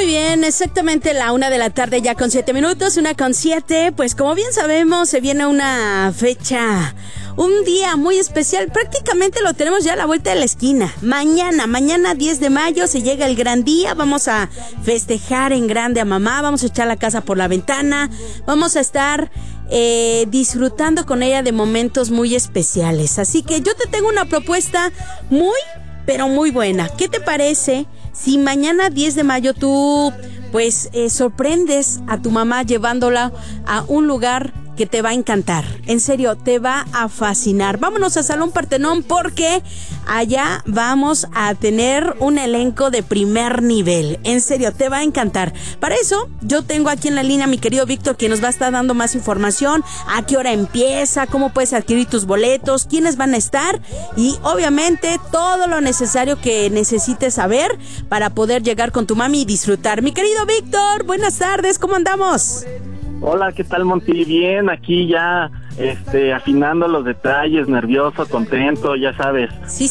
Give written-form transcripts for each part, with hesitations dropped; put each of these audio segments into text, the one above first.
Muy bien, exactamente la 1:00 ya con 7 minutos, 1:07. Pues como bien sabemos, se viene una fecha, un día muy especial. Prácticamente lo tenemos ya a la vuelta de la esquina. Mañana 10 de mayo se llega el gran día. Vamos a festejar en grande a mamá. Vamos a echar la casa por la ventana. Vamos a estar disfrutando con ella de momentos muy especiales. Así que yo te tengo una propuesta pero muy buena. ¿Qué te parece si mañana 10 de mayo tú sorprendes a tu mamá llevándola a un lugar que te va a encantar? En serio, te va a fascinar. Vámonos a Salón Partenón porque allá vamos a tener un elenco de primer nivel. En serio, te va a encantar. Para eso, yo tengo aquí en la línea a mi querido Víctor, quien nos va a estar dando más información, a qué hora empieza, cómo puedes adquirir tus boletos, quiénes van a estar y obviamente todo lo necesario que necesites saber para poder llegar con tu mami y disfrutar. Mi querido Víctor, buenas tardes, ¿cómo andamos? Hola, ¿qué tal, Monty? Bien, aquí ya afinando los detalles, nervioso, contento, ya sabes. Sí.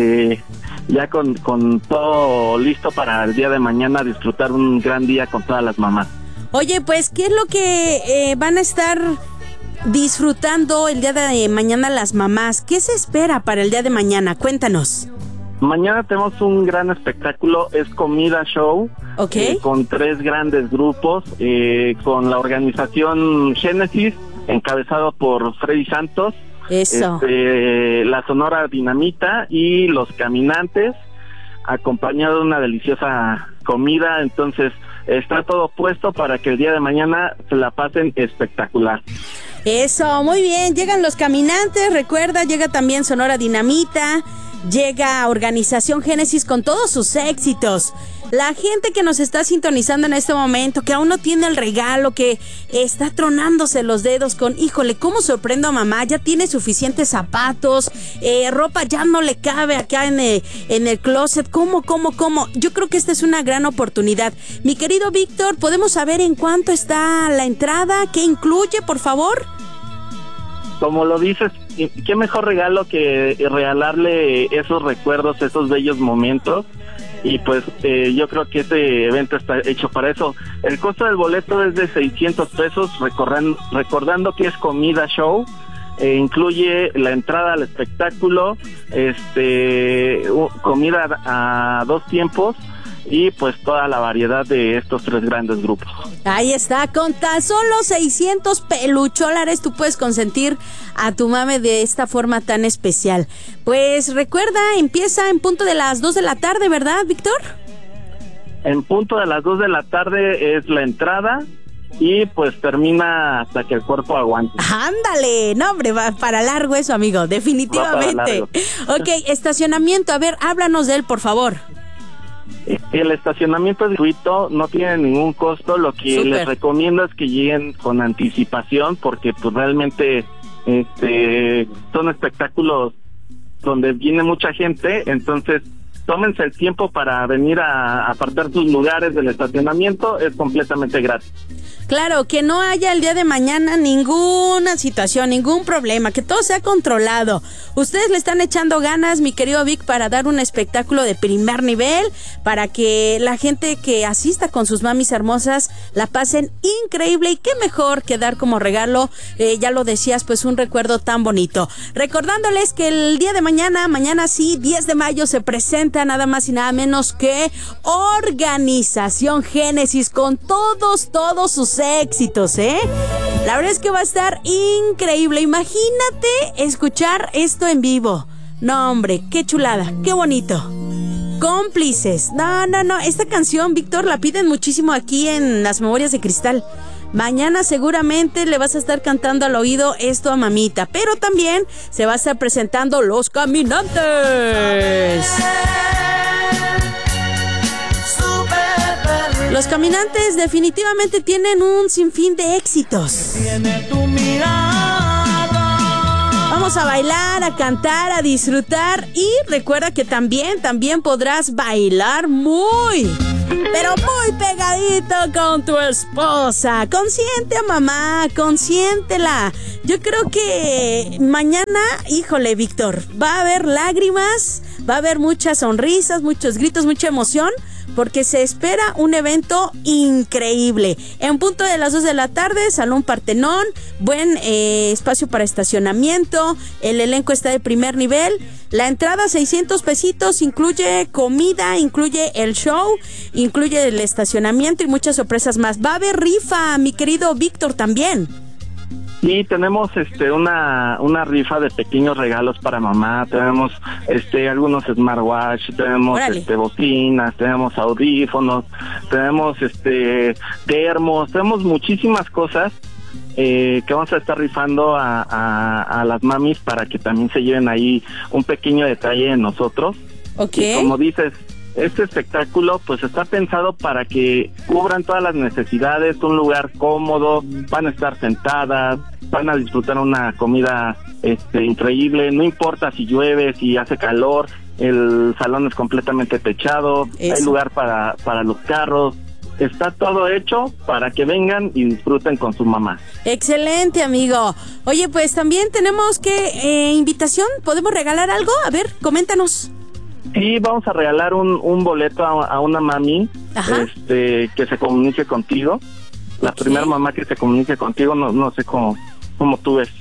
Ya con todo listo para el día de mañana disfrutar un gran día con todas las mamás. Oye, pues, ¿qué es lo que van a estar disfrutando el día de mañana las mamás? ¿Qué se espera para el día de mañana? Cuéntanos. Mañana tenemos un gran espectáculo, es comida show, con 3 grandes grupos, con la organización Génesis, encabezado por Freddy Santos, eso, la Sonora Dinamita y Los Caminantes, acompañado de una deliciosa comida. Entonces está todo puesto para que el día de mañana se la pasen espectacular. Eso, muy bien, llegan Los Caminantes, recuerda, llega también Sonora Dinamita, llega Organización Génesis con todos sus éxitos. La gente que nos está sintonizando en este momento, que aún no tiene el regalo, que está tronándose los dedos con, híjole, ¿cómo sorprendo a mamá? Ya tiene suficientes zapatos, ropa ya no le cabe acá en el closet. ¿Cómo? Yo creo que esta es una gran oportunidad. Mi querido Víctor, ¿podemos saber en cuánto está la entrada? ¿Qué incluye, por favor? Como lo dices, qué mejor regalo que regalarle esos recuerdos, esos bellos momentos. Y pues yo creo que este evento está hecho para eso. El costo del boleto es de 600 pesos, recordando que es comida show. Incluye la entrada al espectáculo, comida a 2 tiempos y pues toda la variedad de estos 3 grandes grupos. Ahí está, con tan solo 600 pelucholares tú puedes consentir a tu mame de esta forma tan especial. Pues recuerda, empieza en punto de las 2 de la tarde, ¿verdad, Víctor? En punto de las 2 de la tarde es la entrada y pues termina hasta que el cuerpo aguante. ¡Ándale! No, hombre, va para largo eso, amigo, definitivamente. Ok, estacionamiento, a ver, háblanos de él, por favor. El estacionamiento es gratuito, no tiene ningún costo. Lo que les recomiendo es que lleguen con anticipación, porque pues realmente son espectáculos donde viene mucha gente. Entonces tómense el tiempo para venir a apartar sus lugares del estacionamiento, es completamente gratis. Claro, que no haya el día de mañana ninguna situación, ningún problema, que todo sea controlado. Ustedes le están echando ganas, mi querido Vic, para dar un espectáculo de primer nivel, para que la gente que asista con sus mamis hermosas la pasen increíble, y qué mejor que dar como regalo, ya lo decías, pues un recuerdo tan bonito. Recordándoles que el día de mañana sí, 10 de mayo, se presenta nada más y nada menos que Organización Génesis con todos sus éxitos, La verdad es que va a estar increíble. Imagínate escuchar esto en vivo. No, hombre, qué chulada, qué bonito. Cómplices. No, esta canción, Víctor, la piden muchísimo aquí en Las Memorias de Cristal. Mañana seguramente le vas a estar cantando al oído esto a mamita, pero también se va a estar presentando Los Caminantes. Los Caminantes definitivamente tienen un sinfín de éxitos. Vamos a bailar, a cantar, a disfrutar, y recuerda que también podrás bailar pero muy pegadito con tu esposa. Consiente a mamá, consiéntela. Yo creo que mañana, híjole, Víctor, va a haber lágrimas, va a haber muchas sonrisas, muchos gritos, mucha emoción, porque se espera un evento increíble. En punto de las 2 de la tarde, Salón Partenón, buen espacio para estacionamiento, el elenco está de primer nivel, la entrada 600 pesitos, incluye comida, incluye el show, incluye el estacionamiento y muchas sorpresas más. Va a haber rifa, mi querido Víctor, también. Y tenemos una rifa de pequeños regalos para mamá, tenemos algunos smartwatch, tenemos bocinas, tenemos audífonos, tenemos termos, tenemos muchísimas cosas que vamos a estar rifando a las mamis para que también se lleven ahí un pequeño detalle de nosotros. Okay. Y como dices, este espectáculo pues está pensado para que cubran todas las necesidades, un lugar cómodo, van a estar sentadas, van a disfrutar una comida increíble, no importa si llueve, si hace calor, el salón es completamente techado, hay lugar para los carros. Está todo hecho para que vengan y disfruten con su mamá. Excelente, amigo. Oye, pues también tenemos que invitación, ¿podemos regalar algo? A ver, coméntanos. Sí, vamos a regalar un boleto a una mami que se comunique contigo. La primera mamá que se comunique contigo, no sé cómo tú ves.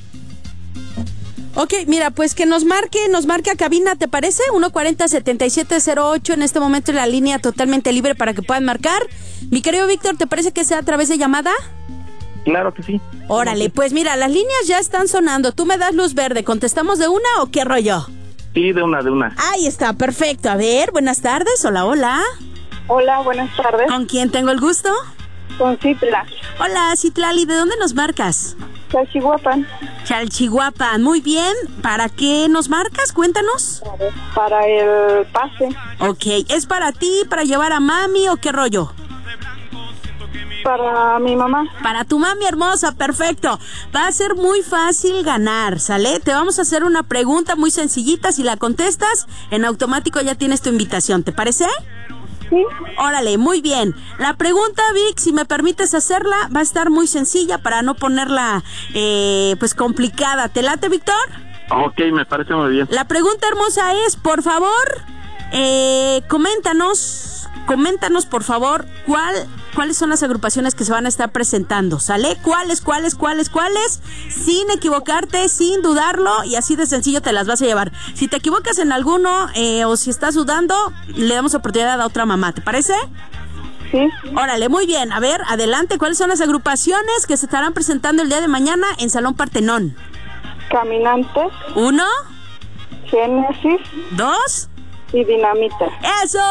Ok, mira, pues que nos marque a cabina, ¿te parece? 140-7708, en este momento la línea totalmente libre para que puedan marcar. Mi querido Víctor, ¿te parece que sea a través de llamada? Claro que sí. Órale, pues mira, las líneas ya están sonando, tú me das luz verde, ¿contestamos de una o qué rollo? Sí, de una. Ahí está, perfecto. A ver, buenas tardes, hola. Hola, buenas tardes. ¿Con quién tengo el gusto? Con Citla. Hola, Citlali, ¿de dónde nos marcas? Chalchihuapan. Chalchihuapan, muy bien. ¿Para qué nos marcas? Cuéntanos. Para el pase. Ok, ¿es para ti, para llevar a mami o qué rollo? Para mi mamá. Para tu mami hermosa, perfecto. Va a ser muy fácil ganar, ¿sale? Te vamos a hacer una pregunta muy sencillita. Si la contestas, en automático ya tienes tu invitación. ¿Te parece? Sí. Órale, muy bien. La pregunta, Vic, si me permites hacerla, va a estar muy sencilla para no ponerla, pues, complicada. ¿Te late, Víctor? Ok, me parece muy bien. La pregunta hermosa es, por favor, coméntanos, por favor, ¿cuáles son las agrupaciones que se van a estar presentando? ¿Sale? ¿Cuáles? Sin equivocarte, sin dudarlo, y así de sencillo te las vas a llevar. Si te equivocas en alguno o si estás dudando, le damos oportunidad a otra mamá, ¿te parece? Sí. Órale, muy bien. A ver, adelante, ¿cuáles son las agrupaciones que se estarán presentando el día de mañana en Salón Partenón? Caminantes. 1. Génesis. 2. Y Dinamita. ¡Eso!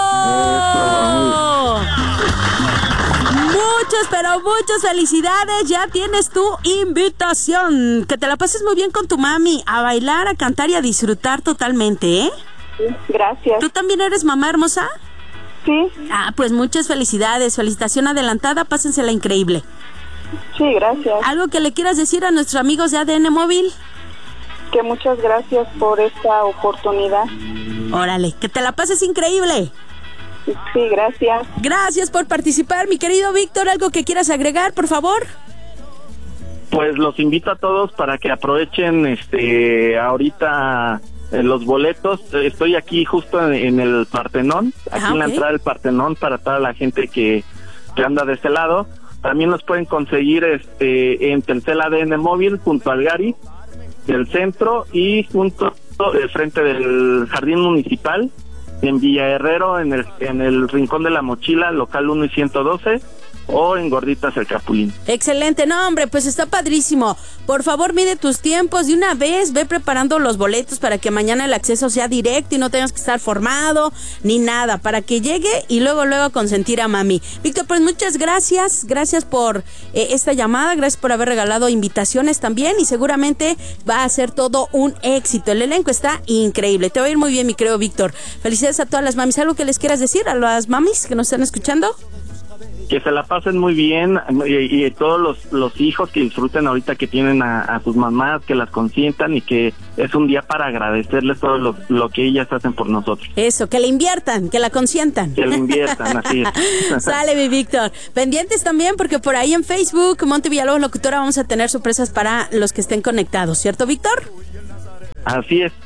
Muchas felicidades, ya tienes tu invitación. Que te la pases muy bien con tu mami, a bailar, a cantar y a disfrutar totalmente, ¿eh? Sí, gracias. ¿Tú también eres mamá hermosa? Sí. Ah, pues muchas felicidades, felicitación adelantada, pásensela increíble. Sí, gracias. ¿Algo que le quieras decir a nuestros amigos de ADN Móvil? Que muchas gracias por esta oportunidad. Órale, que te la pases increíble. Sí, gracias. Gracias por participar, mi querido Víctor. ¿Algo que quieras agregar, por favor? Pues los invito a todos para que aprovechen ahorita los boletos. Estoy aquí justo en el Partenón, aquí en la entrada del Partenón, para toda la gente que anda de este lado. También los pueden conseguir en Telcel ADN Móvil, junto al Gary del centro y junto frente del Jardín Municipal, en Villa Herrero, en el Rincón de la Mochila, local 1 y 112, o en Gorditas el Capulín. Excelente, no hombre, pues está padrísimo. Por favor, mide tus tiempos de una vez, ve preparando los boletos para que mañana el acceso sea directo y no tengas que estar formado ni nada, para que llegue y luego consentir a mami. Víctor, pues muchas gracias por esta llamada, gracias por haber regalado invitaciones también, y seguramente va a ser todo un éxito. El elenco está increíble, te va a ir muy bien, mi querido Víctor. Felicidades a todas las mamis. ¿Algo que les quieras decir a las mamis que nos están escuchando? Que se la pasen muy bien, y todos los hijos que disfruten ahorita que tienen a sus mamás, que las consientan, y que es un día para agradecerles todo lo que ellas hacen por nosotros. Eso, que le inviertan, que la consientan. Que le inviertan, así es. Sale, mi Víctor. Pendientes también, porque por ahí en Facebook, Monte Villalobos Locutora, vamos a tener sorpresas para los que estén conectados, ¿cierto, Víctor? Así es.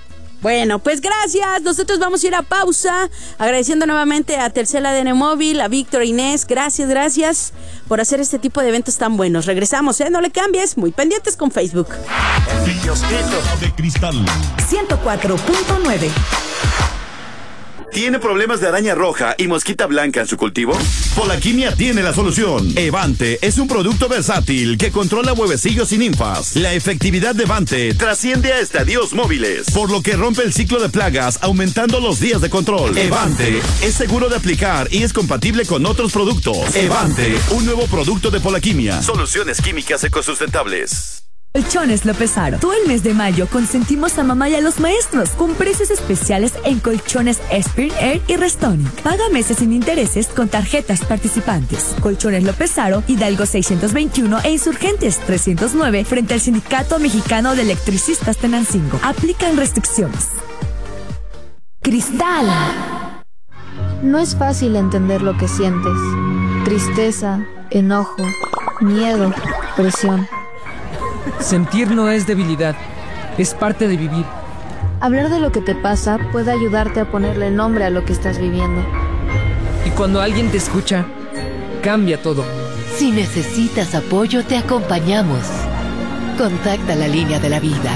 Bueno, pues gracias. Nosotros vamos a ir a pausa. Agradeciendo nuevamente a Telcel ADN Móvil, a Víctor, Inés. Gracias por hacer este tipo de eventos tan buenos. Regresamos, no le cambies. Muy pendientes con Facebook. De Cristal 104.9. ¿Tiene problemas de araña roja y mosquita blanca en su cultivo? Polaquimia tiene la solución. Evante es un producto versátil que controla huevecillos y ninfas. La efectividad de Evante Trasciende a estadios móviles, por lo que rompe el ciclo de plagas, aumentando los días de control. Evante es seguro de aplicar y es compatible con otros productos. Evante, un nuevo producto de Polaquimia. soluciones químicas ecosustentables. Colchones López Aro. Todo el mes de mayo consentimos a mamá y a los maestros con precios especiales en colchones Spirit Air y Restonic. Paga meses sin intereses con tarjetas participantes. Colchones López Aro, Hidalgo 621 e Insurgentes 309 frente al Sindicato Mexicano de Electricistas Tenancingo. Aplican restricciones. Cristal. No es fácil entender lo que sientes. Tristeza, enojo, miedo, presión. Sentir no es debilidad, es parte de vivir. Hablar de lo que te pasa puede ayudarte a ponerle nombre a lo que estás viviendo. Y cuando alguien te escucha, cambia todo. Si necesitas apoyo, te acompañamos. Contacta la línea de la vida.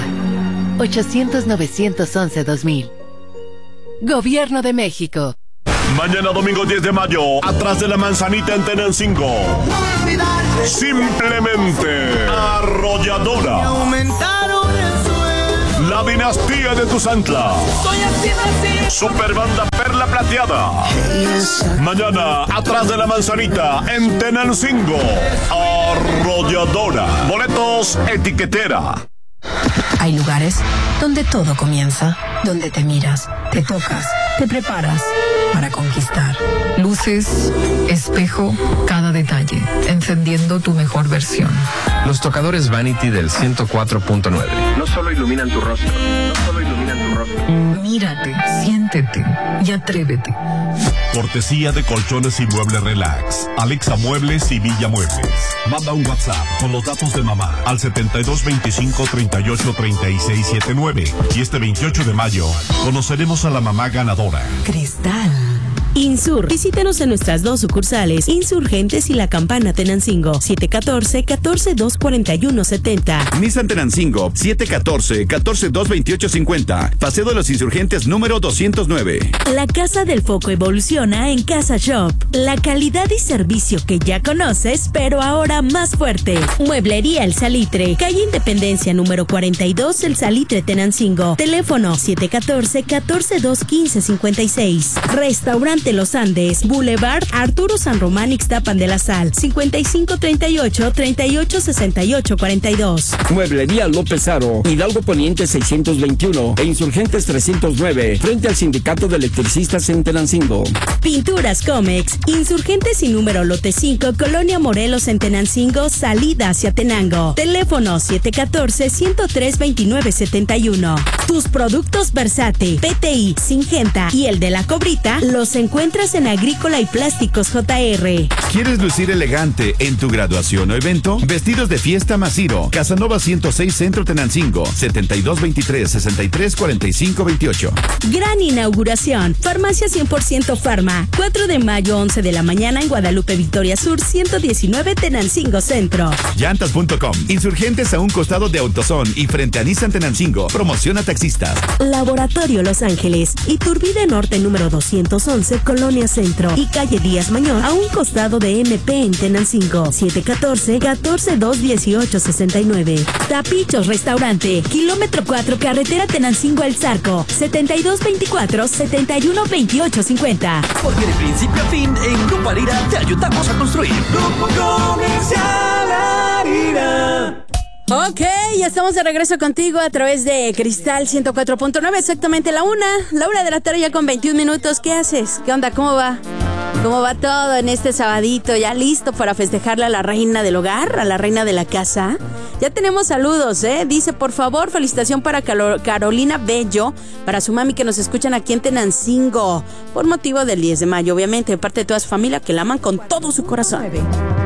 800-911-2000. Gobierno de México. Mañana domingo 10 de mayo, atrás de la manzanita en Tenancingo. Simplemente arrolladora. La dinastía de Tuzantla. Super banda Perla Plateada. Mañana, atrás de la manzanita en Tenancingo. Arrolladora. Boletos etiquetera. Hay lugares donde todo comienza, donde te miras, te tocas, te preparas para conquistar. Luces, espejo, cada detalle, encendiendo tu mejor versión. Los tocadores Vanity del 104.9. No solo iluminan tu rostro, Mírate, siéntete y atrévete. Cortesía de Colchones y Muebles Relax, Alexa Muebles y Villa Muebles. Manda un WhatsApp con los datos de mamá al 7225-383679. Y este 28 de mayo conoceremos a la mamá ganadora. Cristal. Insur. Visítanos en nuestras 2 sucursales, Insurgentes y La Campana Tenancingo, 714-14-241-70. Nissan Tenancingo, 714-14-228-50. Paseo de los Insurgentes número 209. La Casa del Foco evoluciona en Casa Shop. La calidad y servicio que ya conoces, pero ahora más fuerte. Mueblería El Salitre, calle Independencia número 42, El Salitre Tenancingo. Teléfono 714-14-215-56. Restaurante Los Andes, Boulevard Arturo San Román, Ixtapan de la Sal, 5538-386842. Mueblería López Aro, Hidalgo Poniente 621 e Insurgentes 309, frente al Sindicato de Electricistas en Tenancingo. Pinturas Comex, Insurgentes y número lote 5, Colonia Morelos en Tenancingo, salida hacia Tenango. Teléfono 714-103-2971. Tus productos Versate, PTI, Singenta y el de la Cobrita los encuentras en Agrícola y Plásticos JR. ¿Quieres lucir elegante en tu graduación o evento? Vestidos de fiesta Masiro, Casanova 106 Centro Tenancingo, 7223-634528. Gran inauguración, Farmacia 100% Farma, 4 de mayo 11 de la mañana en Guadalupe Victoria Sur 119 Tenancingo Centro. Llantas.com, Insurgentes a un costado de AutoZone y frente a Nissan Tenancingo, promoción a taxistas. Laboratorio Los Ángeles, Iturbide Norte número 211, Colonia Centro y calle Díaz Mañón, a un costado de MP en Tenancingo, 714-14-218-69. Tapichos Restaurante, kilómetro 4, carretera Tenancingo El Zarco, 7224-712850. Porque de principio a fin, en Grupo Arira te ayudamos a construir. Grupo Comercial Arira. Ok, ya estamos de regreso contigo a través de Cristal 104.9, exactamente la una de la tarde ya con 21 minutos. ¿Qué haces? ¿Qué onda? ¿Cómo va? ¿Cómo va todo en este sabadito? ¿Ya listo para festejarle a la reina del hogar, a la reina de la casa? Ya tenemos saludos, Dice, por favor, felicitación para Carolina Bello, para su mami que nos escuchan aquí en Tenancingo, por motivo del 10 de mayo, obviamente, de parte de toda su familia que la aman con todo su corazón.